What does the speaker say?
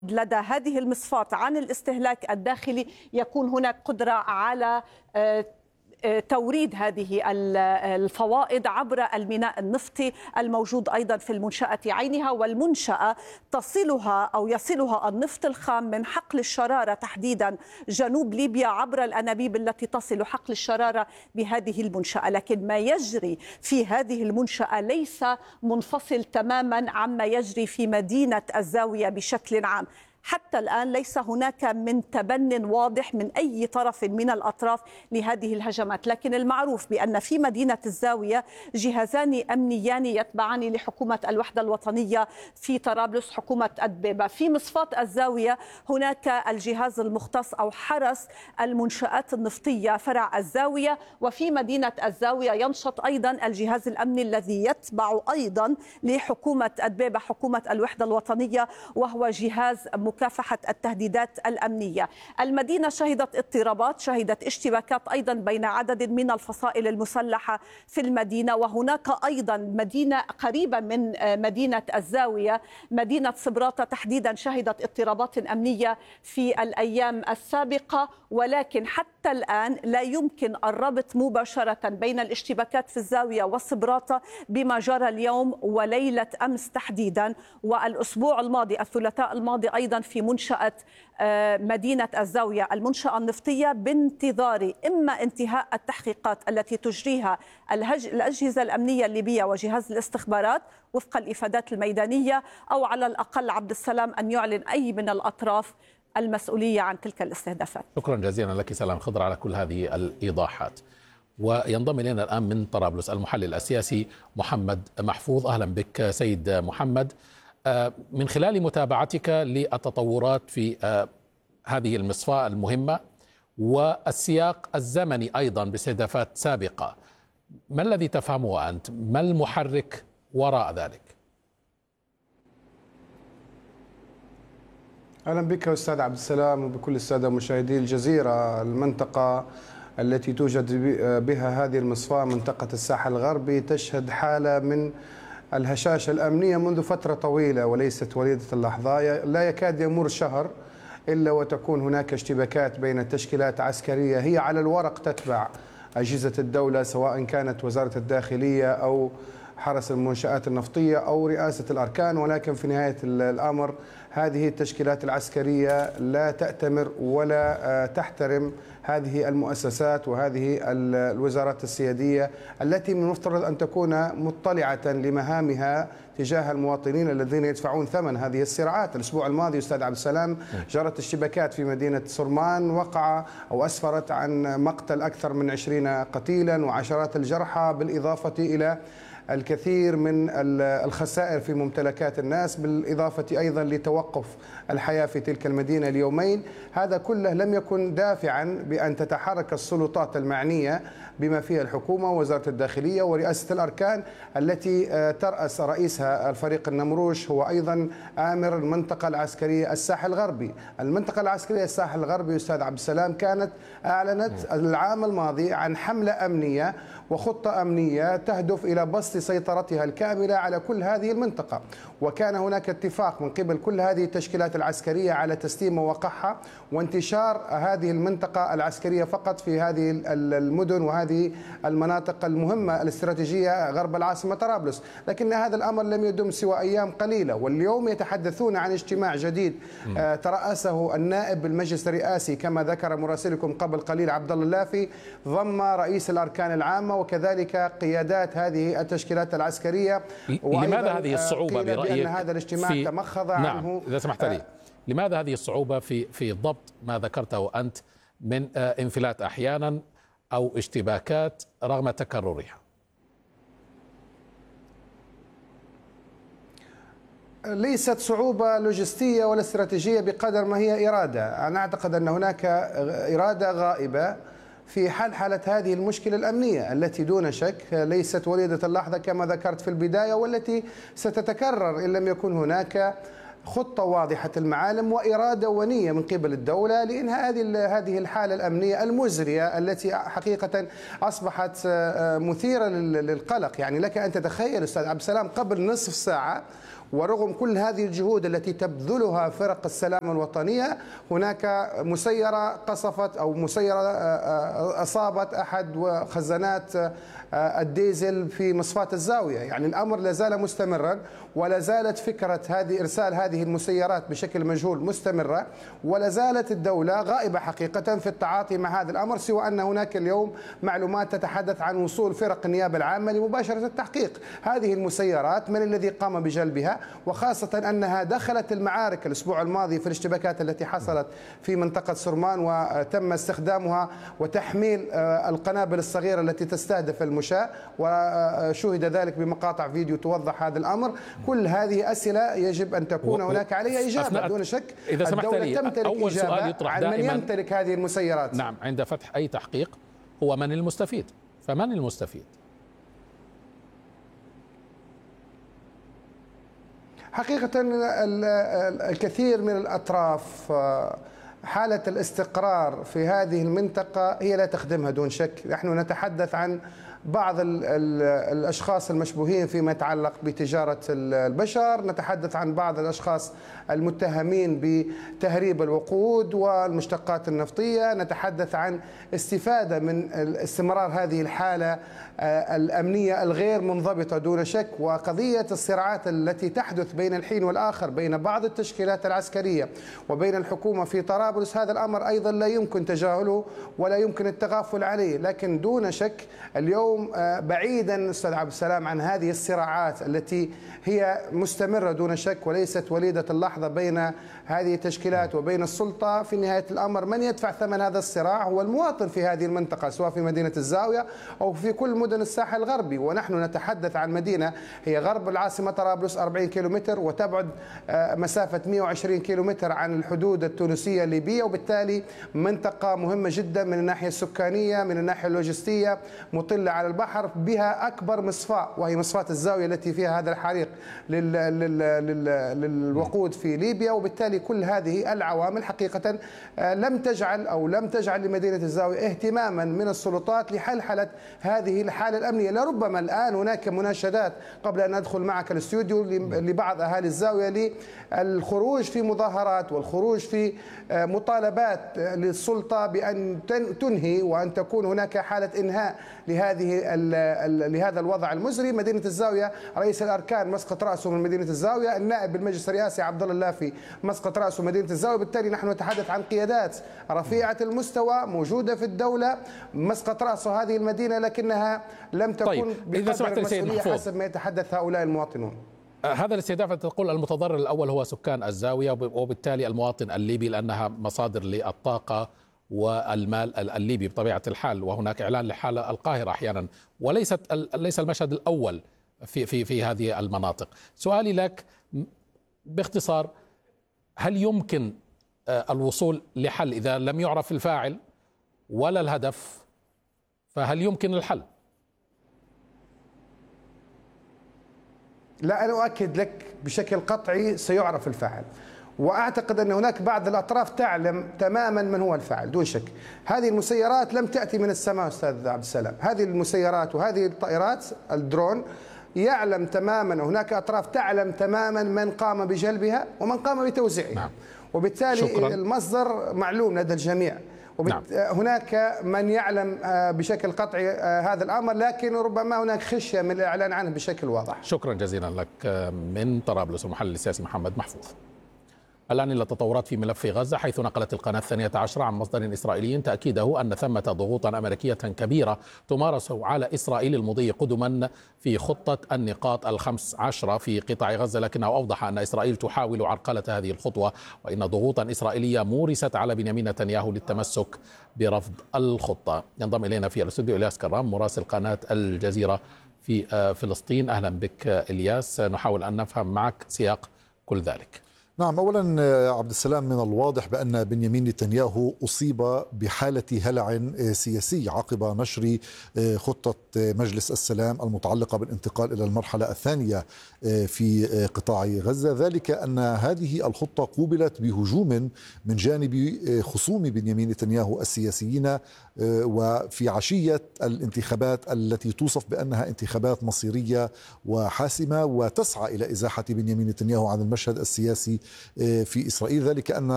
لدى هذه المصفاة عن الاستهلاك الداخلي يكون هناك قدرة على توريد هذه الفوائد عبر الميناء النفطي الموجود أيضا في المنشأة عينها، والمنشأة تصلها أو يصلها النفط الخام من حقل الشرارة تحديدا جنوب ليبيا عبر الأنابيب التي تصل حقل الشرارة بهذه المنشأة. لكن ما يجري في هذه المنشأة ليس منفصل تماما عما يجري في مدينة الزاوية بشكل عام. حتى الآن ليس هناك من تبن واضح من أي طرف من الأطراف لهذه الهجمات، لكن المعروف بأن في مدينة الزاوية جهازان أمنيان يتبعان لحكومة الوحدة الوطنية في طرابلس، حكومة أدبيبة. في مصفاة الزاوية هناك الجهاز المختص أو حرس المنشآت النفطية فرع الزاوية، وفي مدينة الزاوية ينشط أيضا الجهاز الأمني الذي يتبع أيضا لحكومة أدبيبة حكومة الوحدة الوطنية، وهو جهاز مكافحة التهديدات الأمنية. المدينة شهدت اضطرابات، شهدت اشتباكات أيضا بين عدد من الفصائل المسلحة في المدينة. وهناك أيضا مدينة قريبة من مدينة الزاوية، مدينة صبراتة تحديدا، شهدت اضطرابات أمنية في الأيام السابقة، ولكن حتى الآن لا يمكن الربط مباشرة بين الاشتباكات في الزاوية وصبراتة بما جرى اليوم وليلة أمس تحديدا، والأسبوع الماضي الثلاثاء الماضي أيضا في منشأة مدينة الزاوية المنشأة النفطية، بانتظار إما انتهاء التحقيقات التي تجريها الأجهزة الأمنية الليبية وجهاز الاستخبارات وفق الإفادات الميدانية، أو على الأقل عبد السلام أن يعلن أي من الأطراف المسؤولية عن تلك الاستهدافات. شكرا جزيلا لك سلام خضر على كل هذه الإيضاحات. وينضم إلينا الآن من طرابلس المحلل السياسي محمد محفوظ. أهلا بك سيد محمد. من خلال متابعتك للتطورات في هذه المصفاة المهمة والسياق الزمني أيضا باستهدافات سابقة، ما الذي تفهمه أنت؟ ما المحرك وراء ذلك؟ أهلا بك أستاذ عبد السلام وبكل السادة مشاهدي الجزيرة. المنطقة التي توجد بها هذه المصفاة منطقة الساحل الغربي تشهد حالة من الهشاشة الأمنية منذ فترة طويلة وليست وليدة اللحظة. لا يكاد يمر شهر إلا وتكون هناك اشتباكات بين تشكيلات عسكرية هي على الورق تتبع أجهزة الدولة، سواء كانت وزارة الداخلية أو حرس المنشآت النفطية أو رئاسة الأركان، ولكن في نهاية الأمر هذه التشكيلات العسكرية لا تأتمر ولا تحترم هذه المؤسسات وهذه الوزارات السيادية التي من المفترض أن تكون مطلعة لمهامها تجاه المواطنين الذين يدفعون ثمن هذه الصراعات. الأسبوع الماضي أستاذ عبد السلام جرت اشتباكات في مدينة صرمان وقع أو أسفرت عن مقتل أكثر من 20 قتيلا وعشرات الجرحى، بالإضافة إلى الكثير من الخسائر في ممتلكات الناس، بالإضافة أيضا لتوقف الحياة في تلك المدينة اليومين. هذا كله لم يكن دافعا بأن تتحرك السلطات المعنية بما فيها الحكومة ووزارة الداخلية ورئاسة الأركان التي ترأس رئيسها الفريق النمروش، هو أيضا آمر المنطقة العسكرية الساحل الغربي. المنطقة العسكرية الساحل الغربي أستاذ عبد السلام كانت أعلنت العام الماضي عن حملة أمنية وخطة أمنية تهدف إلى بسط سيطرتها الكاملة على كل هذه المنطقة، وكان هناك اتفاق من قبل كل هذه التشكيلات العسكرية على تسليم مواقعها وانتشار هذه المنطقة العسكرية فقط في هذه المدن وهذه المناطق المهمة الاستراتيجية غرب العاصمة طرابلس. لكن هذا الأمر لم يدم سوى أيام قليلة، واليوم يتحدثون عن اجتماع جديد ترأسه النائب بالمجلس الرئاسي كما ذكر مراسلكم قبل قليل عبد الله اللافي، ضم رئيس الأركان العامة وكذلك قيادات هذه التشكيلات العسكرية. لماذا هذه الصعوبة برأيك بأن هذا الاجتماع تمخض عنه؟ إذا سمحت لي، لماذا هذه الصعوبة في ضبط ما ذكرته أنت من انفلات أحيانا أو اشتباكات رغم تكررها؟ ليست صعوبة لوجستية ولا استراتيجية بقدر ما هي إرادة. أنا أعتقد أن هناك إرادة غائبة في حالة هذه المشكلة الأمنية التي دون شك ليست وليدة اللحظة كما ذكرت في البداية، والتي ستتكرر إن لم يكن هناك خطة واضحة المعالم وإرادة ونية من قبل الدولة لإنهاء هذه الحالة الأمنية المزرية التي حقيقة أصبحت مثيرة للقلق. يعني لك أن تتخيل أستاذ عبد السلام قبل نصف ساعة ورغم كل هذه الجهود التي تبذلها فرق السلام الوطنية، هناك مسيرة قصفت أو مسيرة أصابت أحد خزانات الديزل في مصفاة الزاوية. يعني الأمر لا زال مستمرا، ولا زالت فكرة إرسال هذه المسيرات بشكل مجهول مستمرة، ولا زالت الدولة غائبة حقيقة في التعاطي مع هذا الأمر، سوى أن هناك اليوم معلومات تتحدث عن وصول فرق النيابة العامة لمباشرة التحقيق. هذه المسيرات من الذي قام بجلبها؟ وخاصة أنها دخلت المعارك الأسبوع الماضي في الاشتباكات التي حصلت في منطقة سرمان، وتم استخدامها وتحميل القنابل الصغيرة التي تستهدف المشاة، وشوهد ذلك بمقاطع فيديو توضح هذا الأمر. كل هذه أسئلة يجب أن تكون هناك عليها إجابة دون شك. إذا سمحت الدولة لي، تمتلك أول سؤال إجابة يطرح عن من يمتلك هذه المسيرات. نعم، عند فتح أي تحقيق هو من المستفيد، فمن المستفيد؟ حقيقة الكثير من الأطراف حالة الاستقرار في هذه المنطقة هي لا تخدمها دون شك. نحن نتحدث عن بعض الأشخاص المشبوهين فيما يتعلق بتجارة البشر، نتحدث عن بعض الأشخاص المتهمين بتهريب الوقود والمشتقات النفطية، نتحدث عن استفادة من استمرار هذه الحالة الأمنية الغير منضبطة دون شك، وقضية الصراعات التي تحدث بين الحين والآخر بين بعض التشكيلات العسكرية وبين الحكومة في طرابلس. هذا الأمر أيضا لا يمكن تجاهله ولا يمكن التغافل عليه، لكن دون شك اليوم بعيدا أستاذ عبد السلام عن هذه الصراعات التي هي مستمرة دون شك وليست وليدة اللحظة بين هذه التشكيلات وبين السلطة، في نهاية الأمر من يدفع ثمن هذا الصراع هو المواطن في هذه المنطقة، سواء في مدينة الزاوية أو في كل مدن الساحل الغربي. ونحن نتحدث عن مدينة هي غرب العاصمة طرابلس 40 كيلومتر، وتبعد مسافة 120 كيلومتر عن الحدود التونسية الليبية، وبالتالي منطقة مهمة جدا من الناحية السكانية، من الناحية اللوجستية، مطلة على البحر، بها أكبر مصفاة وهي مصفاة الزاوية التي فيها هذا الحريق للوقود في ليبيا. وبالتالي كل هذه العوامل حقيقة لم تجعل لمدينة الزاوية اهتماما من السلطات لحلحلة هذه الحالة الأمنية. لربما الآن هناك مناشدات قبل أن أدخل معك الاستوديو لبعض أهالي الزاوية للخروج في مظاهرات والخروج في مطالبات للسلطة بأن تنهي وأن تكون هناك حالة إنهاء لهذا الوضع المزري. مدينة الزاوية رئيس الأركان مسقط رأسه من مدينة الزاوية، النائب بالمجلس الرئاسي عبد الله اللافي مسقط رأسه مدينة الزاوية. بالتالي نحن نتحدث عن قيادات رفيعة المستوى موجودة في الدولة مسقط رأس هذه المدينة، لكنها لم تكن بقدر المسؤولية حسب ما يتحدث هؤلاء المواطنون. هذا الاستهداف تقول المتضرر الأول هو سكان الزاوية وبالتالي المواطن الليبي، لأنها مصادر للطاقة والمال الليبي بطبيعة الحال، وهناك إعلان لحالة القاهرة أحيانا، ليس المشهد الأول في هذه المناطق. سؤالي لك باختصار، هل يمكن الوصول لحل إذا لم يعرف الفاعل ولا الهدف؟ فهل يمكن الحل؟ لا، أنا أؤكد لك بشكل قطعي سيعرف الفاعل، وأعتقد أن هناك بعض الأطراف تعلم تماما من هو الفاعل دون شك. هذه المسيرات لم تأتي من السماء أستاذ عبد السلام، هذه المسيرات وهذه الطائرات الدرون يعلم تماما، هناك أطراف تعلم تماما من قام بجلبها ومن قام بتوزيعها. نعم. وبالتالي شكرا. المصدر معلوم لدى الجميع. نعم. هناك من يعلم بشكل قطعي هذا الأمر، لكن ربما هناك خشية من الإعلان عنه بشكل واضح. شكرا جزيلا لك من طرابلس المحلل السياسي محمد محفوظ. الآن إلى التطورات في ملف غزة، حيث نقلت القناة 12 عن مصدر إسرائيلي تأكيده أن ثمة ضغوطا أمريكية كبيرة تمارس على إسرائيل المضي قدما في خطة النقاط 15 في قطاع غزة، لكنه أوضح أن إسرائيل تحاول عرقلة هذه الخطوة، وإن ضغوطا إسرائيلية مورست على بنيامين نتنياهو للتمسك برفض الخطة. ينضم إلينا في الاستوديو إلياس كرام مراسل قناة الجزيرة في فلسطين. أهلا بك إلياس، نحاول أن نفهم معك سياق كل ذلك. نعم، أولا عبد السلام، من الواضح بأن بنيامين نتنياهو أصيب بحالة هلع سياسي عقب نشر خطة مجلس السلام المتعلقة بالانتقال إلى المرحلة الثانية في قطاع غزة، ذلك أن هذه الخطة قوبلت بهجوم من جانب خصوم بنيامين نتنياهو السياسيين، وفي عشية الانتخابات التي توصف بأنها انتخابات مصيرية وحاسمة وتسعى إلى إزاحة بنيامين نتنياهو عن المشهد السياسي في إسرائيل، ذلك أن